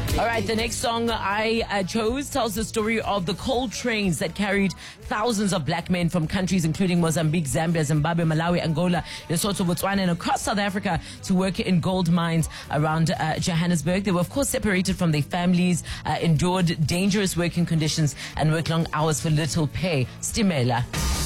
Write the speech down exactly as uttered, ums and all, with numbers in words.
All right, the next song I uh, chose tells the story of the coal trains that carried thousands of black men from countries including Mozambique, Zambia, Zimbabwe, Malawi, Angola, Lesotho, Botswana, and across South Africa to work in gold mines around uh, Johannesburg. They were, of course, separated from their families, uh, endured dangerous working conditions, and worked long hours for little pay. Stimela.